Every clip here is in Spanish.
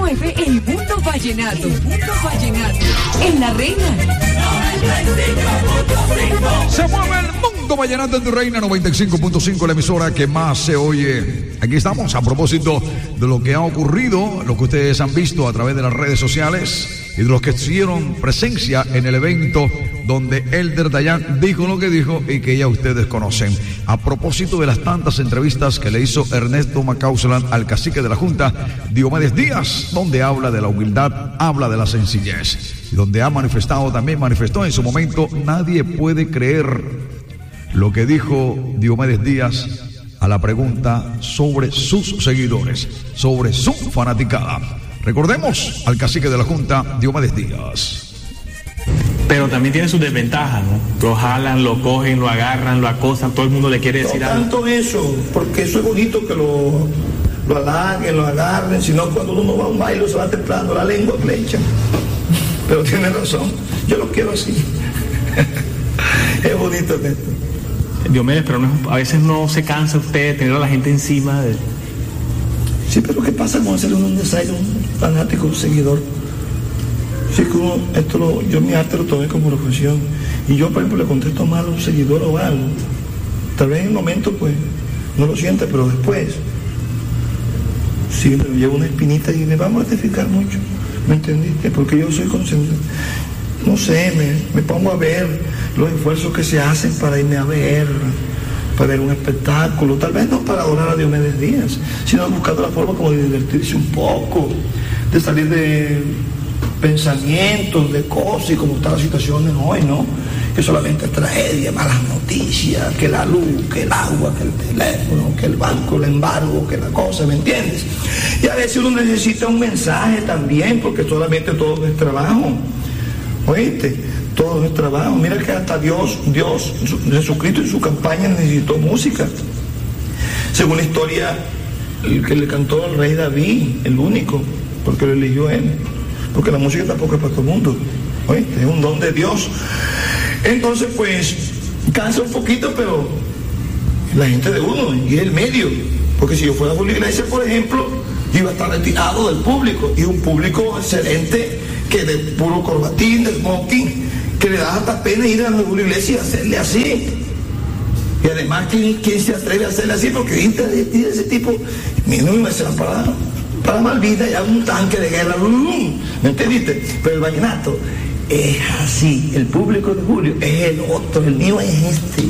mueve el mundo vallenato. En La Reina. Se mueve el mundo vallenato en tu Reina 95.5, la emisora que más se oye. Aquí estamos a propósito de lo que ha ocurrido, lo que ustedes han visto a través de las redes sociales y de los que hicieron presencia en el evento donde Elder Dayan dijo lo que dijo y que ya ustedes conocen. A propósito de las tantas entrevistas que le hizo Ernesto Macauselan al cacique de la Junta, Diomedes Díaz, donde habla de la humildad, habla de la sencillez, y donde ha manifestado, también manifestó en su momento, nadie puede creer lo que dijo Diomedes Díaz a la pregunta sobre sus seguidores, sobre su fanaticada. Recordemos al cacique de la Junta, Diomedes Díaz. Pero también tiene sus desventajas, ¿no? Lo jalan, lo cogen, lo agarran, lo acosan, todo el mundo le quiere decir algo. No tanto eso, porque eso es bonito que lo halaguen, lo agarren, sino cuando uno va a un baile se va templando la lengua, le echan. Pero tiene razón, yo lo quiero así. Es bonito esto. Diomedes, pero a veces no se cansa usted de tener a la gente encima de... Sí, pero ¿qué pasa con hacer un ensayo, un fanático, un seguidor? Sí, que uno, yo mi arte lo tomé como profesión. Y yo, por ejemplo, le contesto mal a un seguidor o algo. Tal vez en el momento, pues, no lo siente, pero después, sí, me llevo una espinita y me va a mortificar mucho. ¿Me entendiste? Porque yo soy consciente. No sé, me pongo a ver los esfuerzos que se hacen para irme a ver, para ver un espectáculo, tal vez no para adorar a Diomedes Díaz, sino buscando la forma como de divertirse un poco, de salir de pensamientos, de cosas, y como están las situaciones hoy, ¿no? Que solamente tragedia, malas noticias, que la luz, que el agua, que el teléfono, que el banco, el embargo, que la cosa, ¿me entiendes? Y a veces uno necesita un mensaje también, porque solamente todo es trabajo, ¿oíste? Todo es trabajo. Mira que hasta Dios, Jesucristo en su campaña necesitó música. Según la historia, el que le cantó al rey David, el único, porque lo eligió él. Porque la música tampoco es para todo el mundo, ¿oíste? Es un don de Dios. Entonces, pues, cansa un poquito, pero la gente de uno, y el medio. Porque si yo fuera a una iglesia, por ejemplo, yo iba a estar retirado del público, y un público excelente, que de puro corbatín, de smoking, que le da hasta pena ir a una iglesia y hacerle así. Y además, ¿quién se atreve a hacerle así? Porque de ese tipo, no me será para mal vida, y hago un tanque de guerra, ¿me entendiste? Pero el vallenato es así, el público de Julio es el otro, el mío es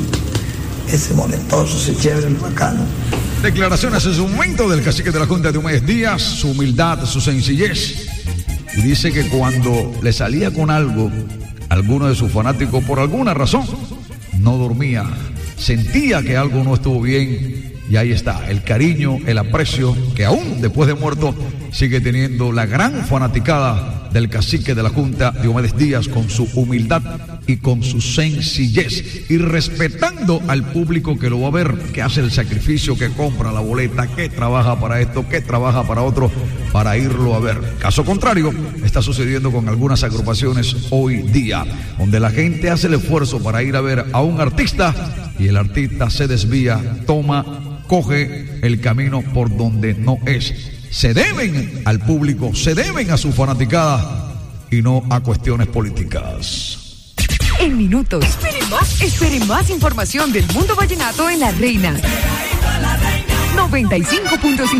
ese momentoso, ese chévere, el bacano. Declaraciones en su momento del cacique de la Junta, Diomedes Díaz, su humildad, su sencillez. Y dice que cuando le salía con algo, alguno de sus fanáticos, por alguna razón, no dormía, sentía que algo no estuvo bien, y ahí está, el cariño, el aprecio, que aún después de muerto, sigue teniendo la gran fanaticada del cacique de la Junta, Diomedes Díaz, con su humildad y con su sencillez, y respetando al público que lo va a ver, que hace el sacrificio, que compra la boleta, que trabaja para esto, que trabaja para otro, para irlo a ver. Caso contrario, está sucediendo con algunas agrupaciones hoy día, donde la gente hace el esfuerzo para ir a ver a un artista, y el artista se desvía, coge el camino por donde no es. Se deben al público, se deben a su fanaticada y no a cuestiones políticas. En minutos, espere más información del mundo vallenato en La Reina. 95.5.